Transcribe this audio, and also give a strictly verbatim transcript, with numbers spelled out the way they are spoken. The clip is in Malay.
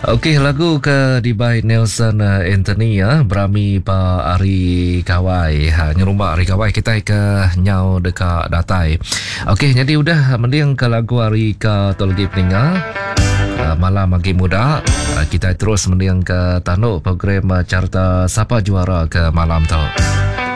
Okey, lagu ke dibai Nelson uh, Anthony ya, berami pa Ari Kawai. Ha nyerumah Ari Kawai kita ke nyau dekat datai. Okey, jadi udah mending ke lagu Ari ka tolgi peninga. Uh, malam lagi muda. Uh, kita terus mending ke tanuk program uh, carta siapa juara ke malam tu.